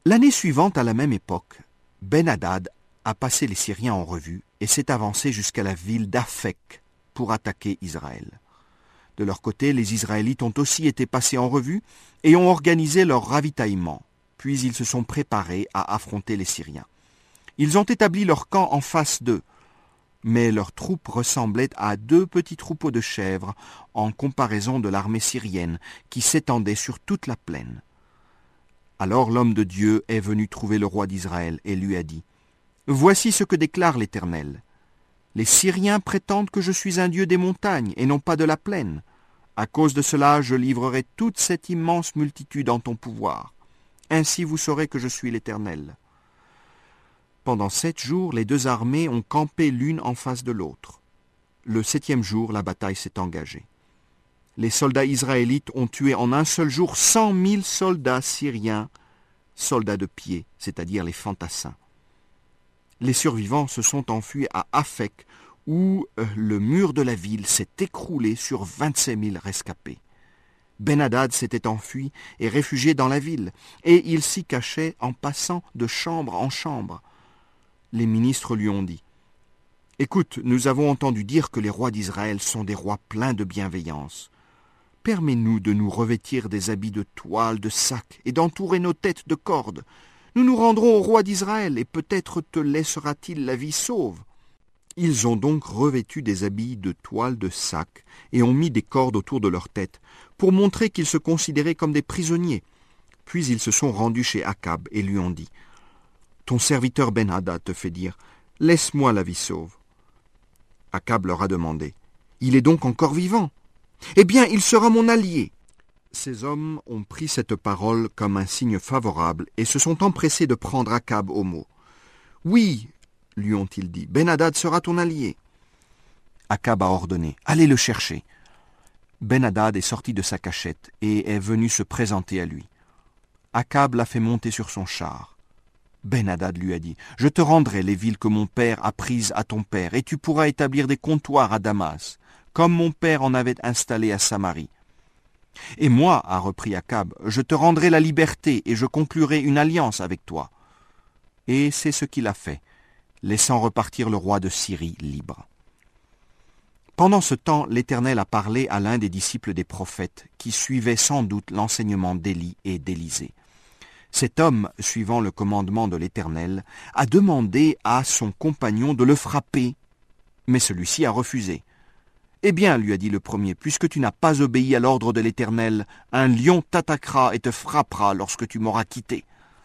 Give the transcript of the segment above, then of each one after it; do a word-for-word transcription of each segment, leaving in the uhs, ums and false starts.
L'année suivante, à la même époque, Ben-Hadad a passé les Syriens en revue et s'est avancé jusqu'à la ville d'Aphek pour attaquer Israël. De leur côté, les Israélites ont aussi été passés en revue et ont organisé leur ravitaillement, puis ils se sont préparés à affronter les Syriens. Ils ont établi leur camp en face d'eux, mais leurs troupes ressemblaient à deux petits troupeaux de chèvres en comparaison de l'armée syrienne qui s'étendait sur toute la plaine. Alors l'homme de Dieu est venu trouver le roi d'Israël et lui a dit « Voici ce que déclare l'Éternel. Les Syriens prétendent que je suis un Dieu des montagnes et non pas de la plaine. À cause de cela, je livrerai toute cette immense multitude en ton pouvoir. Ainsi vous saurez que je suis l'Éternel. » Pendant sept jours, les deux armées ont campé l'une en face de l'autre. Le septième jour, la bataille s'est engagée. Les soldats israélites ont tué en un seul jour cent mille soldats syriens, soldats de pied, c'est-à-dire les fantassins. Les survivants se sont enfuis à Aphek, où euh, le mur de la ville s'est écroulé sur vingt-cinq mille rescapés. Ben-Hadad s'était enfui et réfugié dans la ville, et il s'y cachait en passant de chambre en chambre. Les ministres lui ont dit « Écoute, nous avons entendu dire que les rois d'Israël sont des rois pleins de bienveillance. Permets-nous de nous revêtir des habits de toile, de sac, et d'entourer nos têtes de cordes. Nous nous rendrons au roi d'Israël, et peut-être te laissera-t-il la vie sauve. » Ils ont donc revêtu des habits de toile de sac, et ont mis des cordes autour de leur tête, pour montrer qu'ils se considéraient comme des prisonniers. Puis ils se sont rendus chez Akab, et lui ont dit « Ton serviteur Ben-Hadad te fait dire « Laisse-moi la vie sauve. » Akab leur a demandé « Il est donc encore vivant ? Eh bien, il sera mon allié. » Ces hommes ont pris cette parole comme un signe favorable et se sont empressés de prendre Akab au mot. « Oui, lui ont-ils dit, Ben-Hadad sera ton allié. » Akab a ordonné « Allez le chercher. » Ben-Hadad est sorti de sa cachette et est venu se présenter à lui. Akab l'a fait monter sur son char. Ben-Hadad lui a dit « Je te rendrai les villes que mon père a prises à ton père, et tu pourras établir des comptoirs à Damas, comme mon père en avait installé à Samarie. Et moi, a repris Akab, je te rendrai la liberté, et je conclurai une alliance avec toi. » Et c'est ce qu'il a fait, laissant repartir le roi de Syrie libre. Pendant ce temps, l'Éternel a parlé à l'un des disciples des prophètes, qui suivait sans doute l'enseignement d'Élie et d'Élisée. Cet homme, suivant le commandement de l'Éternel, a demandé à son compagnon de le frapper, mais celui-ci a refusé. « Eh bien, lui a dit le premier, puisque tu n'as pas obéi à l'ordre de l'Éternel, un lion t'attaquera et te frappera lorsque tu m'auras quitté. »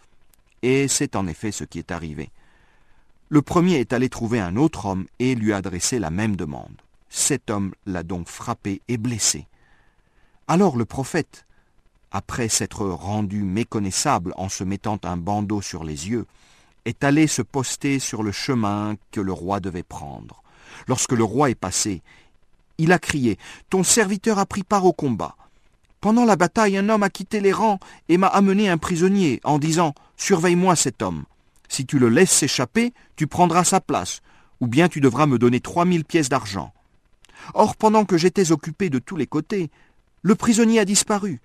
Et c'est en effet ce qui est arrivé. Le premier est allé trouver un autre homme et lui a adressé la même demande. Cet homme l'a donc frappé et blessé. Alors le prophète, après s'être rendu méconnaissable en se mettant un bandeau sur les yeux, est allé se poster sur le chemin que le roi devait prendre. Lorsque le roi est passé, il a crié « Ton serviteur a pris part au combat. Pendant la bataille, un homme a quitté les rangs et m'a amené un prisonnier en disant « Surveille-moi cet homme. Si tu le laisses s'échapper, tu prendras sa place, ou bien tu devras me donner trois mille pièces d'argent. » Or, pendant que j'étais occupé de tous les côtés, le prisonnier a disparu.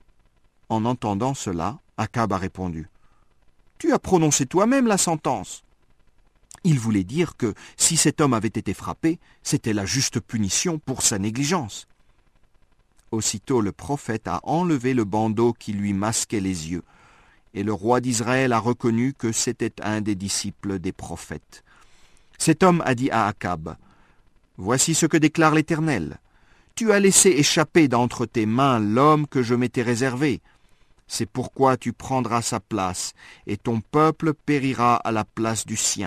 En entendant cela, Akab a répondu « Tu as prononcé toi-même la sentence. » Il voulait dire que, si cet homme avait été frappé, c'était la juste punition pour sa négligence. Aussitôt le prophète a enlevé le bandeau qui lui masquait les yeux, et le roi d'Israël a reconnu que c'était un des disciples des prophètes. Cet homme a dit à Akab « Voici ce que déclare l'Éternel. Tu as laissé échapper d'entre tes mains l'homme que je m'étais réservé. C'est pourquoi tu prendras sa place, et ton peuple périra à la place du sien. »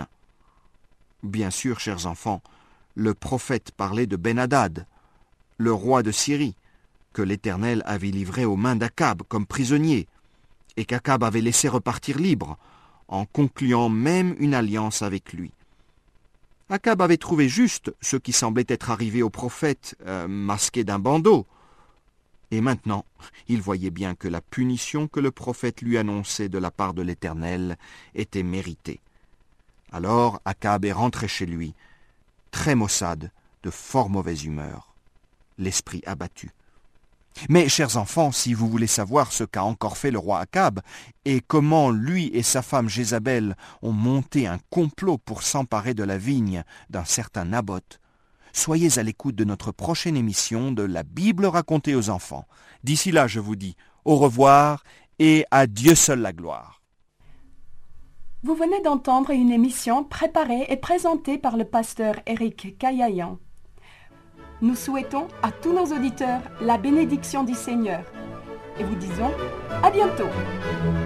Bien sûr, chers enfants, le prophète parlait de Ben-Hadad, le roi de Syrie, que l'Éternel avait livré aux mains d'Akab comme prisonnier, et qu'Akab avait laissé repartir libre, en concluant même une alliance avec lui. Akab avait trouvé juste ce qui semblait être arrivé au prophète, euh, masqué d'un bandeau. Et maintenant, il voyait bien que la punition que le prophète lui annonçait de la part de l'Éternel était méritée. Alors Akab est rentré chez lui, très maussade, de fort mauvaise humeur, l'esprit abattu. Mais, chers enfants, si vous voulez savoir ce qu'a encore fait le roi Akab et comment lui et sa femme Jézabel ont monté un complot pour s'emparer de la vigne d'un certain Naboth, soyez à l'écoute de notre prochaine émission de la Bible racontée aux enfants. D'ici là, je vous dis au revoir et à Dieu seul la gloire. Vous venez d'entendre une émission préparée et présentée par le pasteur Éric Caillayan. Nous souhaitons à tous nos auditeurs la bénédiction du Seigneur et vous disons à bientôt.